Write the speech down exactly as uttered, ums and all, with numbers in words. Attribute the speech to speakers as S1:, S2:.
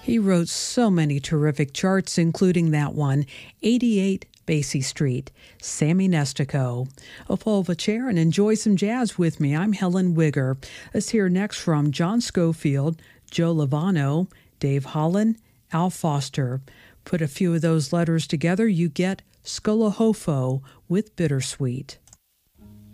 S1: He wrote so many terrific charts, including that one, eighty-eight Basie Street, Sammy Nestico. Oh, pull up a chair and enjoy some jazz with me. I'm Helen Wigger. Let's hear next from John Scofield, Joe Lovano, Dave Holland, Al Foster. Put a few of those letters together, you get Skolahofo with Bittersweet.